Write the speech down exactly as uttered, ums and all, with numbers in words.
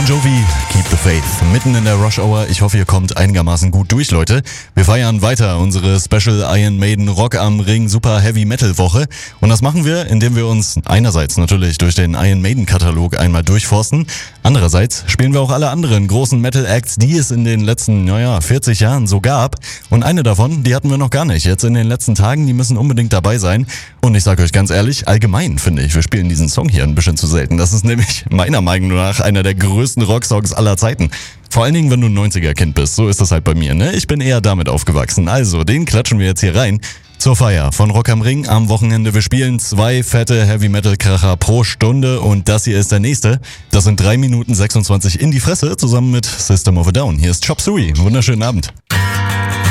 Bon Jovi, Keep the Faith. Mitten in der Rush Hour. Ich hoffe, ihr kommt einigermaßen gut durch, Leute. Wir feiern weiter unsere Special Iron Maiden Rock am Ring Super Heavy Metal Woche. Und das machen wir, indem wir uns einerseits natürlich durch den Iron Maiden Katalog einmal durchforsten. Andererseits spielen wir auch alle anderen großen Metal Acts, die es in den letzten, naja, vierzig Jahren so gab. Und eine davon, die hatten wir noch gar nicht. Jetzt in den letzten Tagen, die müssen unbedingt dabei sein. Und ich sage euch ganz ehrlich, allgemein finde ich, wir spielen diesen Song hier ein bisschen zu selten. Das ist nämlich meiner Meinung nach einer der größten Rocksongs aller Zeiten. Vor allen Dingen, wenn du ein neunziger-Kind bist. So ist das halt bei mir, ne? Ich bin eher damit aufgewachsen. Also, den klatschen wir jetzt hier rein. Zur Feier von Rock am Ring am Wochenende. Wir spielen zwei fette Heavy-Metal-Kracher pro Stunde und das hier ist der nächste. Das sind drei Minuten sechsundzwanzig in die Fresse zusammen mit System of a Down. Hier ist Chop Suey. Wunderschönen Abend.